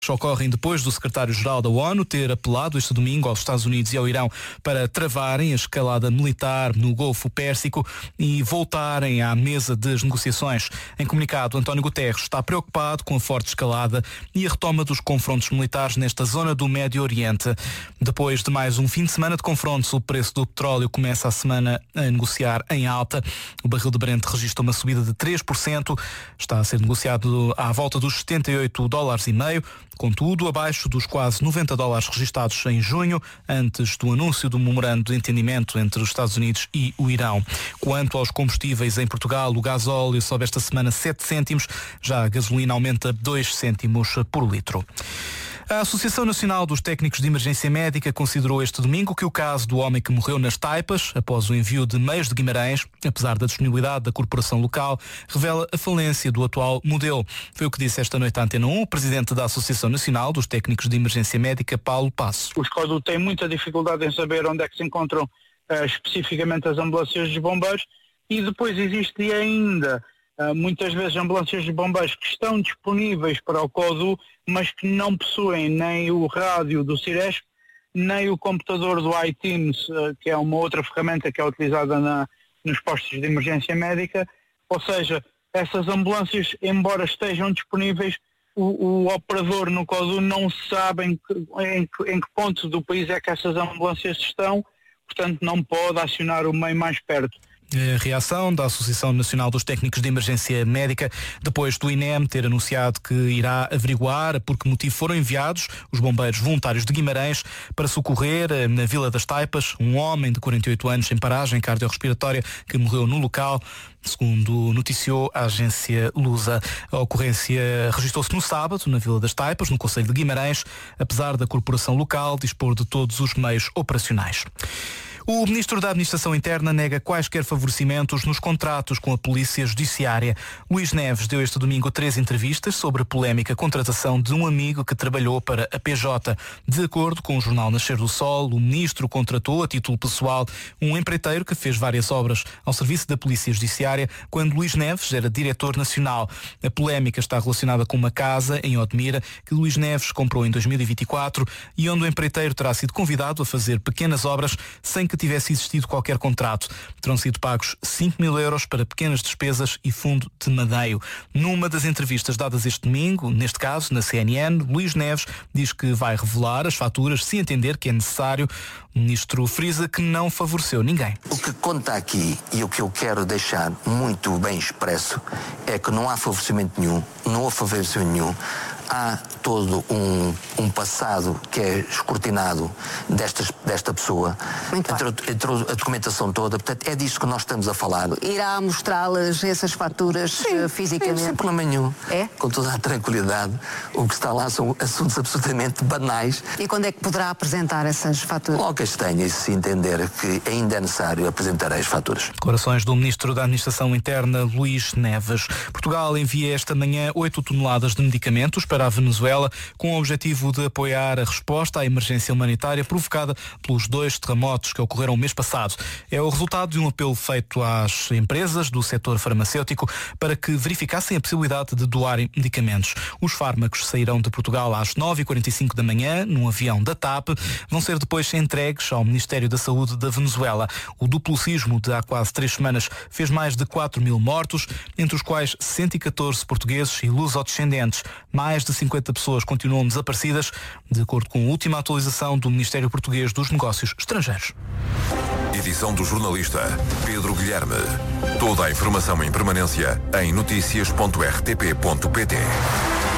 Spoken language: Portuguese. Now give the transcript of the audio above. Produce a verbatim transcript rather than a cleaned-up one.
Ocorrem depois do secretário-geral da ONU ter apelado este domingo aos Estados Unidos e ao Irão para travarem a escalada militar no Golfo Pérsico e voltarem à mesa das negociações. Em comunicado, António Guterres está preocupado com a forte escalada e a retoma dos confrontos militares nesta zona do Médio Oriente. Depois de mais um fim de semana de confrontos, o preço do petróleo começa a semana a negociar em alta. O barril de Brent registra uma subida de três por cento. Está a ser negociado à volta dos setenta e oito dólares e meio. Contudo, abaixo dos quase noventa dólares registados em junho, antes do anúncio do memorando de entendimento entre os Estados Unidos e o Irão. Quanto aos combustíveis em Portugal, o gasóleo sobe esta semana sete cêntimos, já a gasolina aumenta dois cêntimos por litro. A Associação Nacional dos Técnicos de Emergência Médica considerou este domingo que o caso do homem que morreu nas Taipas, após o envio de meios de Guimarães, apesar da disponibilidade da corporação local, revela a falência do atual modelo. Foi o que disse esta noite à Antena um o presidente da Associação Nacional dos Técnicos de Emergência Médica, Paulo Passo. Os CODU têm muita dificuldade em saber onde é que se encontram uh, especificamente as ambulâncias dos bombeiros e depois existe ainda Uh, muitas vezes ambulâncias de bombeiros que estão disponíveis para o CODU, mas que não possuem nem o rádio do Ciresp, nem o computador do iTeams, uh, que é uma outra ferramenta que é utilizada na, nos postos de emergência médica. Ou seja, essas ambulâncias, embora estejam disponíveis, o, o operador no CODU não sabe em que, em, que, em que ponto do país é que essas ambulâncias estão, portanto não pode acionar o meio mais perto. A reação da Associação Nacional dos Técnicos de Emergência Médica, depois do I N E M ter anunciado que irá averiguar por que motivo foram enviados os bombeiros voluntários de Guimarães para socorrer na Vila das Taipas um homem de quarenta e oito anos em paragem cardiorrespiratória que morreu no local. Segundo noticiou a agência Lusa, a ocorrência registrou-se no sábado na Vila das Taipas, no concelho de Guimarães, apesar da corporação local dispor de todos os meios operacionais. O Ministro da Administração Interna nega quaisquer favorecimentos nos contratos com a Polícia Judiciária. Luís Neves deu este domingo três entrevistas sobre a polémica contratação de um amigo que trabalhou para a P J. De acordo com o jornal Nascer do Sol, o Ministro contratou, a título pessoal, um empreiteiro que fez várias obras ao serviço da Polícia Judiciária quando Luís Neves era diretor nacional. A polémica está relacionada com uma casa em Odmira que Luís Neves comprou em dois mil e vinte e quatro e onde o empreiteiro terá sido convidado a fazer pequenas obras sem que tivesse existido qualquer contrato. Terão sido pagos cinco mil euros para pequenas despesas e fundo de madeio. Numa das entrevistas dadas este domingo, neste caso na C N N, Luís Neves diz que vai revelar as faturas se entender que é necessário. O ministro frisa que não favoreceu ninguém. O que conta aqui e o que eu quero deixar muito bem expresso é que não há favorecimento nenhum, não houve favorecimento nenhum. Há todo um, um passado que é escrutinado destas, desta pessoa, entre, entre a documentação toda, portanto é disso que nós estamos a falar. Irá mostrá-las essas faturas sim, fisicamente? Sim, sem problema nenhum. É? Com toda a tranquilidade. O que está lá são assuntos absolutamente banais. E quando é que poderá apresentar essas faturas? Logo que as tenha e se entender que ainda é necessário, apresentarei as faturas. Declarações do Ministro da Administração Interna, Luís Neves. Portugal envia esta manhã oito toneladas de medicamentos para a Venezuela, com o objetivo de apoiar a resposta à emergência humanitária provocada pelos dois terremotos que ocorreram o mês passado. É o resultado de um apelo feito às empresas do setor farmacêutico para que verificassem a possibilidade de doarem medicamentos. Os fármacos sairão de Portugal às nove e quarenta e cinco da manhã, num avião da TAP, vão ser depois entregues ao Ministério da Saúde da Venezuela. O duplo sismo de há quase três semanas fez mais de quatro mil mortos, entre os quais cento e catorze portugueses e lusodescendentes. Mais de cinquenta pessoas continuam desaparecidas, de acordo com a última atualização do Ministério Português dos Negócios Estrangeiros. Edição do jornalista Pedro Guilherme. Toda a informação em permanência em notícias ponto r t p ponto p t.